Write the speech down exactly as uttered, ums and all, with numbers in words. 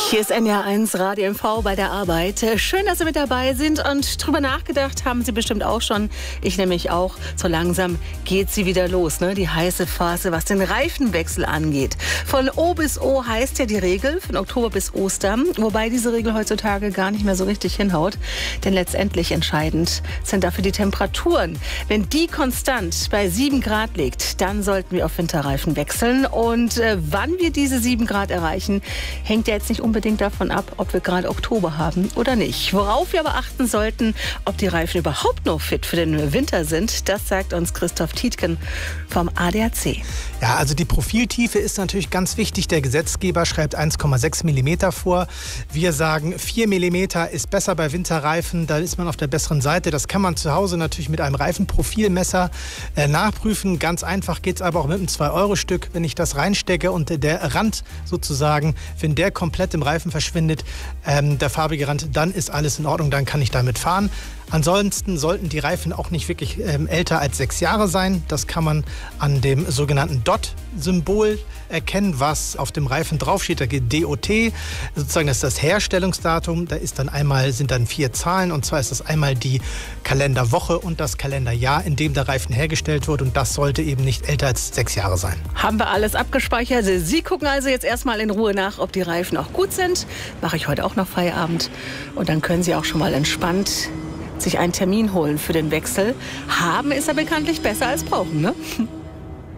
Hier ist N R eins Radio M V bei der Arbeit. Schön, dass Sie mit dabei sind und drüber nachgedacht haben Sie bestimmt auch schon. Ich nämlich auch. So langsam geht sie wieder los, ne? Die heiße Phase, was den Reifenwechsel angeht. Von O bis O heißt ja die Regel, von Oktober bis Ostern. Wobei diese Regel heutzutage gar nicht mehr so richtig hinhaut. Denn letztendlich entscheidend sind dafür die Temperaturen. Wenn die konstant bei sieben Grad liegt, dann sollten wir auf Winterreifen wechseln. Und äh, wann wir diese sieben Grad erreichen, hängt ja jetzt nicht unbedingt davon ab, ob wir gerade Oktober haben oder nicht. Worauf wir aber achten sollten, ob die Reifen überhaupt noch fit für den Winter sind, das sagt uns Christoph Tietgen vom A D A C. Ja, also die Profiltiefe ist natürlich ganz wichtig. Der Gesetzgeber schreibt eins Komma sechs Millimeter vor. Wir sagen, vier Millimeter ist besser bei Winterreifen. Da ist man auf der besseren Seite. Das kann man zu Hause natürlich mit einem Reifenprofilmesser äh, nachprüfen. Ganz einfach geht es aber auch mit einem zwei Euro Stück. Wenn ich das reinstecke und der Rand sozusagen, wenn der komplett im Reifen verschwindet, ähm, der farbige Rand, dann ist alles in Ordnung, dann kann ich damit fahren. Ansonsten sollten die Reifen auch nicht wirklich ähm, älter als sechs Jahre sein. Das kann man an dem sogenannten D O T-Symbol erkennen, was auf dem Reifen draufsteht. Da geht D O T, sozusagen das ist das Herstellungsdatum. Da ist dann einmal, sind dann vier Zahlen, und zwar ist das einmal die Kalenderwoche und das Kalenderjahr, in dem der Reifen hergestellt wurde, und das sollte eben nicht älter als sechs Jahre sein. Haben wir alles abgespeichert. Sie gucken also jetzt erstmal in Ruhe nach, ob die Reifen auch gut sind. Mache ich heute auch noch Feierabend. Und dann können Sie auch schon mal entspannt sich einen Termin holen für den Wechsel. Haben ist ja bekanntlich besser als brauchen, ne?